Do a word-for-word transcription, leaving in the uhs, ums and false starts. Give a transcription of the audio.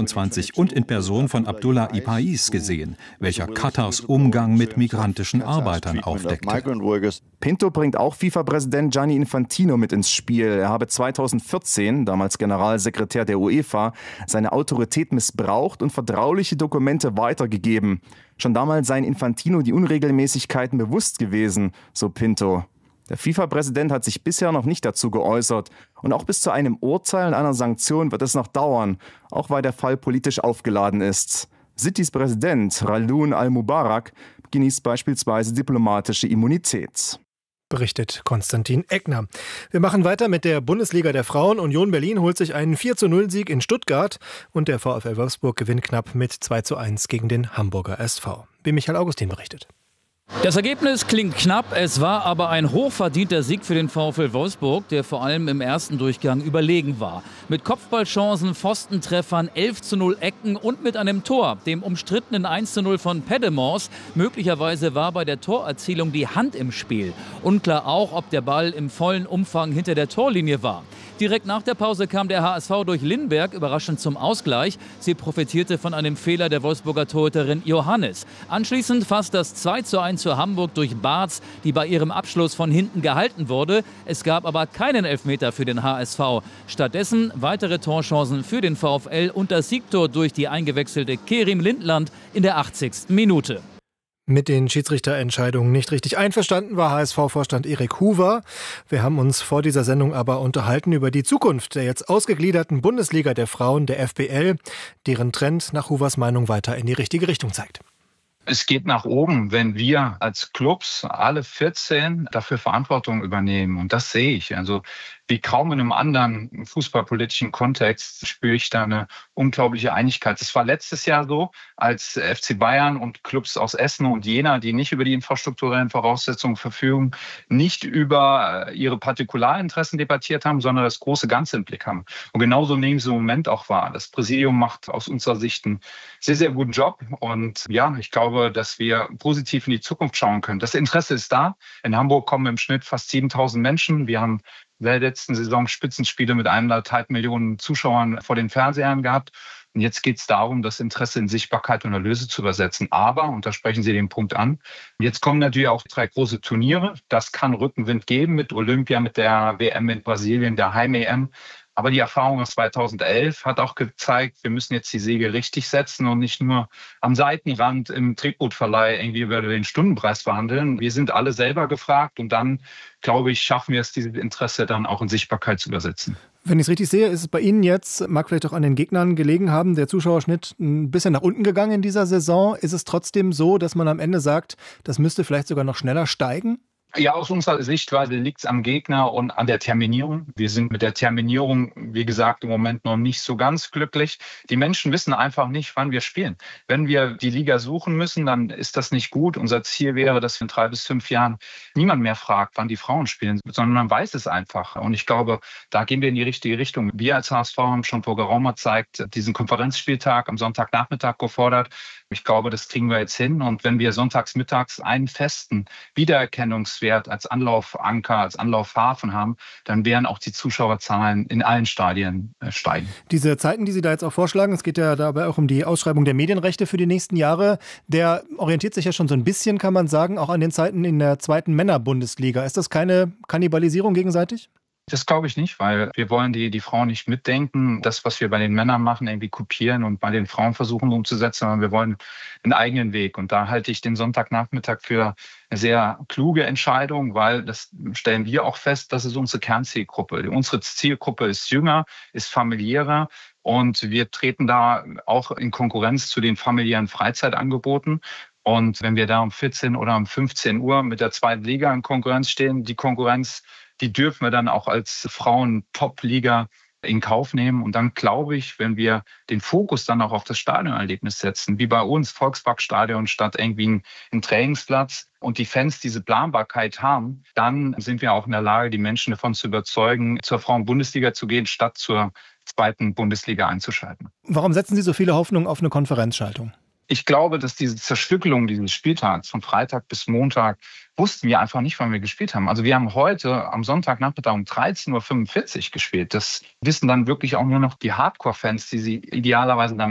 zweitausendeinundzwanzig und in Person von Abdullah Ipais gesehen, welcher Katars Umgang mit migrantischen Arbeitern aufdeckte. Pinto bringt auch FIFA-Präsident Gianni Infantino mit ins Spiel. Er habe zweitausendvierzehn, damals Generalsekretär der UEFA, seine Autorität missbraucht und vertrauliche Dokumente weitergegeben. Schon damals seien Infantino die Unregelmäßigkeiten bewusst gewesen, so Pinto. Der FIFA-Präsident hat sich bisher noch nicht dazu geäußert. Und auch bis zu einem Urteil und einer Sanktion wird es noch dauern, auch weil der Fall politisch aufgeladen ist. Citys Präsident Khaldoun Al-Mubarak genießt beispielsweise diplomatische Immunität. Berichtet Konstantin Eckner. Wir machen weiter mit der Bundesliga der Frauen. Union Berlin holt sich einen vier zu null Sieg in Stuttgart und der VfL Wolfsburg gewinnt knapp mit zwei zu eins gegen den Hamburger S V. Wie Michael Augustin berichtet. Das Ergebnis klingt knapp, es war aber ein hochverdienter Sieg für den VfL Wolfsburg, der vor allem im ersten Durchgang überlegen war. Mit Kopfballchancen, Pfostentreffern, elf zu null Ecken und mit einem Tor, dem umstrittenen eins zu null von Pedemors. Möglicherweise war bei der Torerzielung die Hand im Spiel. Unklar auch, ob der Ball im vollen Umfang hinter der Torlinie war. Direkt nach der Pause kam der H S V durch Lindberg überraschend zum Ausgleich. Sie profitierte von einem Fehler der Wolfsburger Torhüterin Johannes. Anschließend fast das zwei zu eins für Hamburg durch Barz, die bei ihrem Abschluss von hinten gehalten wurde. Es gab aber keinen Elfmeter für den H S V. Stattdessen weitere Torchancen für den VfL und das Siegtor durch die eingewechselte Kerim Lindland in der achtzigsten Minute. Mit den Schiedsrichterentscheidungen nicht richtig einverstanden war H S V-Vorstand Erik Huber. Wir haben uns vor dieser Sendung aber unterhalten über die Zukunft der jetzt ausgegliederten Bundesliga der Frauen, der F B L, deren Trend nach Hubers Meinung weiter in die richtige Richtung zeigt. Es geht nach oben, wenn wir als Clubs alle vierzehn dafür Verantwortung übernehmen. Und das sehe ich. Also wie kaum in einem anderen fußballpolitischen Kontext spüre ich da eine unglaubliche Einigkeit. Das war letztes Jahr so, als F C Bayern und Clubs aus Essen und Jena, die nicht über die infrastrukturellen Voraussetzungen verfügen, nicht über ihre Partikularinteressen debattiert haben, sondern das große Ganze im Blick haben. Und genauso nehmen sie im Moment auch wahr. Das Präsidium macht aus unserer Sicht einen sehr, sehr guten Job. Und ja, ich glaube, dass wir positiv in die Zukunft schauen können. Das Interesse ist da. In Hamburg kommen im Schnitt fast siebentausend Menschen. Wir haben in der letzten Saison Spitzenspiele mit eineinhalb Millionen Zuschauern vor den Fernsehern gehabt. Und jetzt geht es darum, das Interesse in Sichtbarkeit und Erlöse zu übersetzen. Aber, und da sprechen Sie den Punkt an, jetzt kommen natürlich auch drei große Turniere. Das kann Rückenwind geben mit Olympia, mit der W M in Brasilien, der Heim-E M. Aber die Erfahrung aus zweitausendelf hat auch gezeigt, wir müssen jetzt die Segel richtig setzen und nicht nur am Seitenrand im Tretbootverleih irgendwie über den Stundenpreis verhandeln. Wir sind alle selber gefragt und dann, glaube ich, schaffen wir es, dieses Interesse dann auch in Sichtbarkeit zu übersetzen. Wenn ich es richtig sehe, ist es bei Ihnen jetzt, mag vielleicht auch an den Gegnern gelegen haben, der Zuschauerschnitt ein bisschen nach unten gegangen in dieser Saison. Ist es trotzdem so, dass man am Ende sagt, das müsste vielleicht sogar noch schneller steigen? Ja, aus unserer Sichtweise liegt es am Gegner und an der Terminierung. Wir sind mit der Terminierung, wie gesagt, im Moment noch nicht so ganz glücklich. Die Menschen wissen einfach nicht, wann wir spielen. Wenn wir die Liga suchen müssen, dann ist das nicht gut. Unser Ziel wäre, dass in drei bis fünf Jahren niemand mehr fragt, wann die Frauen spielen, sondern man weiß es einfach. Und ich glaube, da gehen wir in die richtige Richtung. Wir als H S V haben schon vor geraumer Zeit diesen Konferenzspieltag am Sonntagnachmittag gefordert. Ich glaube, das kriegen wir jetzt hin. Und wenn wir sonntags mittags einen festen Wiedererkennungswert als Anlaufanker, als Anlaufhafen haben, dann werden auch die Zuschauerzahlen in allen Stadien steigen. Diese Zeiten, die Sie da jetzt auch vorschlagen, es geht ja dabei auch um die Ausschreibung der Medienrechte für die nächsten Jahre, der orientiert sich ja schon so ein bisschen, kann man sagen, auch an den Zeiten in der zweiten Männerbundesliga. Ist das keine Kannibalisierung gegenseitig? Das glaube ich nicht, weil wir wollen die, die Frauen nicht mitdenken, das, was wir bei den Männern machen, irgendwie kopieren und bei den Frauen versuchen umzusetzen, sondern wir wollen einen eigenen Weg. Und da halte ich den Sonntagnachmittag für eine sehr kluge Entscheidung, weil das stellen wir auch fest, das ist unsere Kernzielgruppe. Unsere Zielgruppe ist jünger, ist familiärer und wir treten da auch in Konkurrenz zu den familiären Freizeitangeboten. Und wenn wir da um vierzehn oder um fünfzehn Uhr mit der zweiten Liga in Konkurrenz stehen, die Konkurrenz, die dürfen wir dann auch als Frauen-Top-Liga in Kauf nehmen. Und dann glaube ich, wenn wir den Fokus dann auch auf das Stadionerlebnis setzen, wie bei uns Volksparkstadion statt irgendwie ein, ein Trainingsplatz und die Fans diese Planbarkeit haben, dann sind wir auch in der Lage, die Menschen davon zu überzeugen, zur Frauen-Bundesliga zu gehen, statt zur zweiten Bundesliga einzuschalten. Warum setzen Sie so viele Hoffnungen auf eine Konferenzschaltung? Ich glaube, dass diese Zerstückelung dieses Spieltags von Freitag bis Montag wussten wir einfach nicht, wann wir gespielt haben. Also wir haben heute am Sonntagnachmittag um dreizehn Uhr fünfundvierzig gespielt. Das wissen dann wirklich auch nur noch die Hardcore-Fans, die sie idealerweise dann